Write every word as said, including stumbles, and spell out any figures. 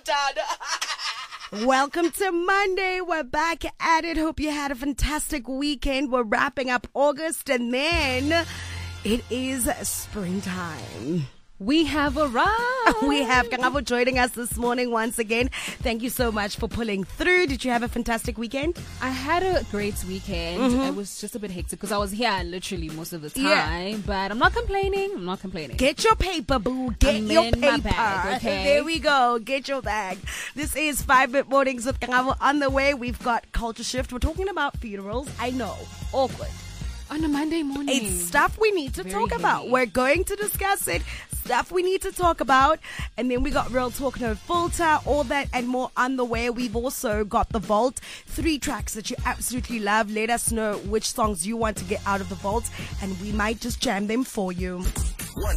Welcome to Monday. We're back at it. Hope you had a fantastic weekend. We're wrapping up August and then it is springtime. We have arrived. We have Kangabo joining us this morning once again. Thank you so much for pulling through. Did you have a fantastic weekend? I had a great weekend. Mm-hmm. It was just a bit hectic because I was here literally most of the time. Yeah. But I'm not complaining. I'm not complaining. Get your paper, boo. Get I'm your in paper. My bag, okay? There we go. Get your bag. This is Five Minute Mornings with Kangabo. On the way, we've got Culture Shift. We're talking about funerals. I know. Awkward. On a Monday morning. It's stuff we need to Very talk heavy. about. We're going to discuss it. Stuff we need to talk about. And then we got Real Talk No Filter, all that and more on the way. We've also got the vault. Three tracks that you absolutely love. Let us know which songs you want to get out of the vault and we might just jam them for you.